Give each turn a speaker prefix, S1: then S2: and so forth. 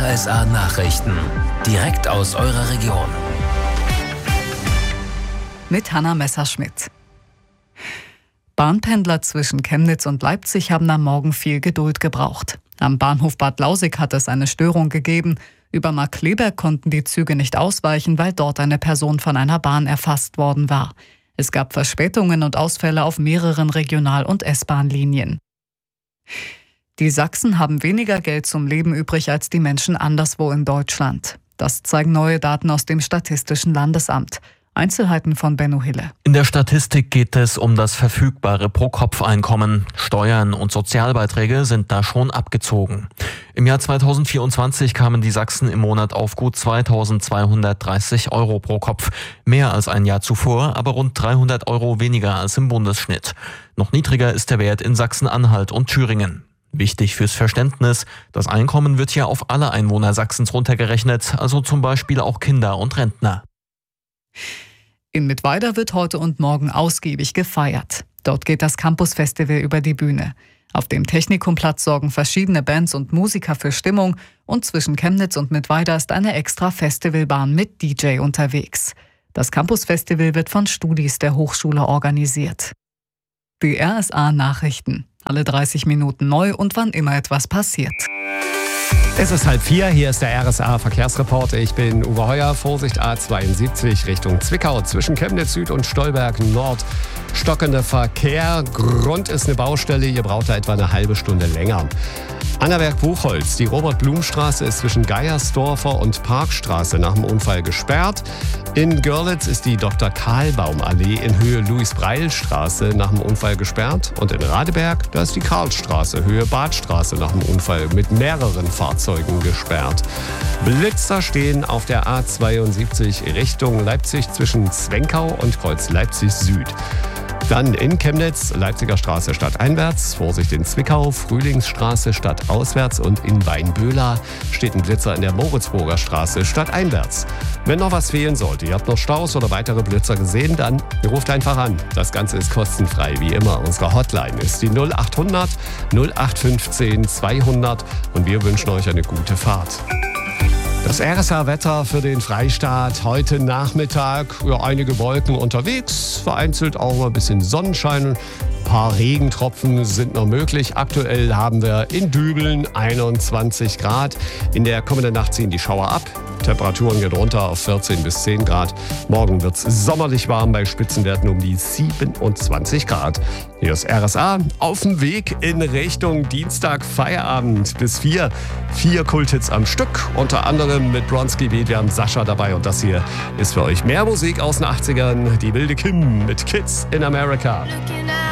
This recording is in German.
S1: RSA Nachrichten. Direkt aus eurer Region.
S2: Mit Hanna Messerschmidt. Bahnpendler zwischen Chemnitz und Leipzig haben am Morgen viel Geduld gebraucht. Am Bahnhof Bad Lausick hat es eine Störung gegeben. Über Markkleeberg konnten die Züge nicht ausweichen, weil dort eine Person von einer Bahn erfasst worden war. Es gab Verspätungen und Ausfälle auf mehreren Regional- und S-Bahn-Linien. Die Sachsen haben weniger Geld zum Leben übrig als die Menschen anderswo in Deutschland. Das zeigen neue Daten aus dem Statistischen Landesamt. Einzelheiten von Benno Hille.
S3: In der Statistik geht es um das verfügbare Pro-Kopf-Einkommen. Steuern und Sozialbeiträge sind da schon abgezogen. Im Jahr 2024 kamen die Sachsen im Monat auf gut 2.230 € pro Kopf. Mehr als ein Jahr zuvor, aber rund 300 € weniger als im Bundesschnitt. Noch niedriger ist der Wert in Sachsen-Anhalt und Thüringen. Wichtig fürs Verständnis, das Einkommen wird hier auf alle Einwohner Sachsens runtergerechnet, also zum Beispiel auch Kinder und Rentner.
S2: In Mittweida wird heute und morgen ausgiebig gefeiert. Dort geht das Campus-Festival über die Bühne. Auf dem Technikumplatz sorgen verschiedene Bands und Musiker für Stimmung und zwischen Chemnitz und Mittweida ist eine extra Festivalbahn mit DJ unterwegs. Das Campus-Festival wird von Studis der Hochschule organisiert. Die RSA Nachrichten. Alle 30 Minuten neu und wann immer etwas passiert.
S4: Es ist 3:30, hier ist der RSA Verkehrsreport. Ich bin Uwe Heuer. Vorsicht A72 Richtung Zwickau zwischen Chemnitz Süd und Stolberg Nord. Stockender Verkehr. Grund ist eine Baustelle. Ihr braucht da etwa eine halbe Stunde länger. Annaberg-Buchholz. Die Robert-Blum-Straße ist zwischen Geiersdorfer und Parkstraße nach dem Unfall gesperrt. In Görlitz ist die Dr.-Karlbaum-Allee in Höhe Louis-Breil-Straße nach dem Unfall gesperrt. Und in Radeberg, da ist die Karlstraße, Höhe Badstraße nach dem Unfall mit mehreren Fahrzeugen gesperrt. Blitzer stehen auf der A72 Richtung Leipzig zwischen Zwenkau und Kreuz Leipzig Süd. Dann in Chemnitz, Leipziger Straße stadteinwärts, Vorsicht in Zwickau, Frühlingsstraße stadtauswärts und in Weinböhla steht ein Blitzer in der Moritzburger Straße stadteinwärts. Wenn noch was fehlen sollte, ihr habt noch Staus oder weitere Blitzer gesehen, dann ruft einfach an. Das Ganze ist kostenfrei, wie immer. Unsere Hotline ist die 0800 0815 200 und wir wünschen euch eine gute Fahrt. Das RSA-Wetter für den Freistaat heute Nachmittag. Ja, einige Wolken unterwegs, vereinzelt auch mal ein bisschen Sonnenschein. Ein paar Regentropfen sind noch möglich. Aktuell haben wir in Dübeln 21 Grad. In der kommenden Nacht ziehen die Schauer ab. Temperaturen gehen runter auf 14 bis 10 Grad. Morgen wird es sommerlich warm bei Spitzenwerten um die 27 Grad. Hier ist RSA auf dem Weg in Richtung Dienstag Feierabend bis 4. 4 Kulthits am Stück, unter anderem mit Bronski Beat. Wir haben Sascha dabei und das hier ist für euch mehr Musik aus den 80ern. Die wilde Kim mit Kids in America.